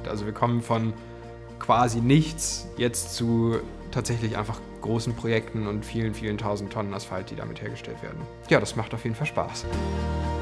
Projekt. Also wir kommen von quasi nichts jetzt zu tatsächlich einfach großen Projekten und vielen, vielen tausend Tonnen Asphalt, die damit hergestellt werden. Ja, das macht auf jeden Fall Spaß.